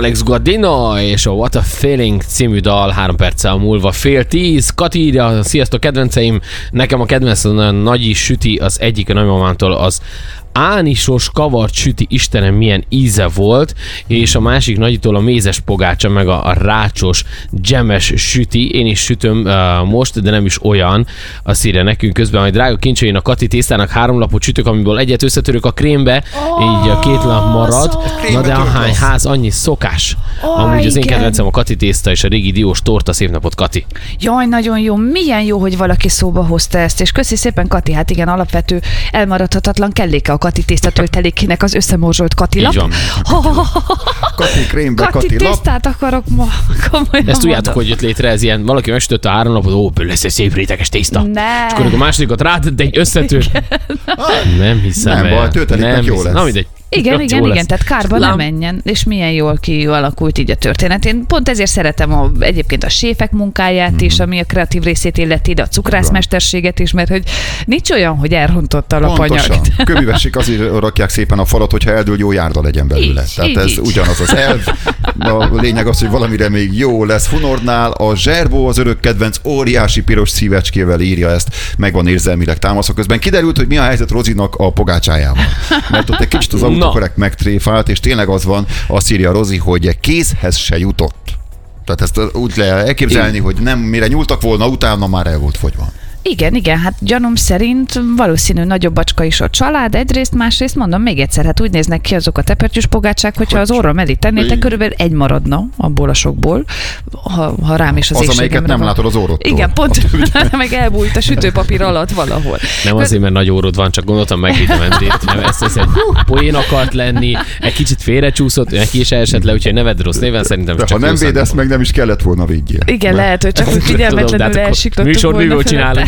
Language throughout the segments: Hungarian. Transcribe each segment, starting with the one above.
Alex Gaudino és a What a Feeling című dal 3 perccel múlva 9:30. Kati írja, sziasztok kedvenceim, nekem a kedvenc a nagyi süti az egyik a nagymamámtól az ánisos kavart süti, Istenem, milyen íze volt, és a másik nagyitól a mézes pogácsa, meg a rácsos, dzsemes süti. Én is sütöm most, de nem is olyan, azt írja nekünk közben, hogy drága kincsein, a Kati tésztának 3 lapot sütök, amiből egyet összetörök a krémbe, így a 2 lap marad. Na de ahány ház, annyi szokás. Amúgy az én kedvencem a Kati tészta és a régi diós torta. Szép napot, Kati! Jaj, nagyon jó, milyen jó, hogy valaki szóba hozta ezt, és köszi szépen, Kati, hát igen, alapvető, elmaradhatatlan kelléke a Kati tésztatöltelékének az összemorzsolt Kati lap. Így van. Kati krémbe, Kati Kati lap. tésztát akarok ma. Ezt tudjátok, hogy jött létre, ez ilyen, valaki megsütötte a 3 lapot, lesz egy szép réteges tészta. Ne. És akkor a másodikat rátett egy összetör. Nem hiszem Nem el. baj, tölteléknek jó lesz. Na mindegy. Igen, tehát kárba nem menjen, és milyen jól kialakult így a történet. Én pont ezért szeretem egyébként a séfek munkáját is, ami a kreatív részét illeti, de a cukrászmesterséget is, mert hogy nincs olyan, hogy elrontott a lapanyag. Pontosan. Kövivessék azért rakják szépen a falat, hogyha eldől, jó járda legyen belőle. Tehát ez ugyanaz az elv. A lényeg az, hogy valamire még jó lesz. Hunordnál a Zserbó, az örök kedvenc, óriási piros szívecskével írja ezt, megvan érzelmileg támaszok. Közben kiderült, hogy mi a helyzet Rozinak a pogácsájával. Mert ott egy kicsit az autokorrekt megtréfált, és tényleg az van, azt írja Rozi, hogy kézhez se jutott. Tehát ezt úgy lehet elképzelni, hogy nem, mire nyúltak volna, utána már el volt fogyva. Igen, hát gyanúm szerint valószínű nagyobb bacska is a család, egyrészt, másrészt mondom még egyszer, hát úgy néznek ki azok a tepertyűs pogácsák, hogyha az orra mellé tennétek, körülbelül egy maradna abból a sokból, ha rám is az éjségemre amelyiket nem látod az orrodtól. Igen, pont, meg elbújt a sütőpapír alatt valahol. Nem azért, mert nagy órod van, csak gondoltam megvédem Endrét. Nem, ezt egy poén akart lenni, egy kicsit félrecsúszott, neki is elesett le, úgyhogy neved rossz néven, szerintem de csak ha nem védesz meg, nem is kellett volna védjél. Igen, lehet, hogy csak úgy figyelmetlenül elsiklottuk volna csinálunk.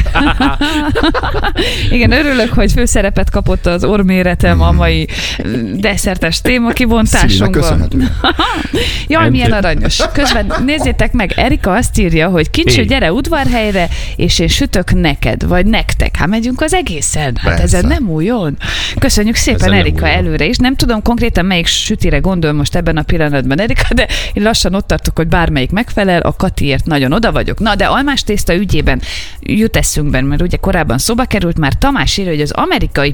Igen, örülök, hogy főszerepet kapott az orrméretem a mai desszertes téma kibontásunkban. Jaj, milyen aranyos. Közben nézzétek meg, Erika azt írja, hogy Kincső, gyere Udvarhelyre, és én sütök neked, vagy nektek. Hát megyünk az egészen. Hát ezen nem újon. Köszönjük szépen, Erika, előre is. Nem tudom konkrétan melyik sütire gondol most ebben a pillanatban, Erika, de én lassan ott tartok, hogy bármelyik megfelel, a Katiért nagyon oda vagyok. Na, de almás tészta ügyében jut eszünkben, mert ugye korábban szóba került, már Tamás írja, hogy az amerikai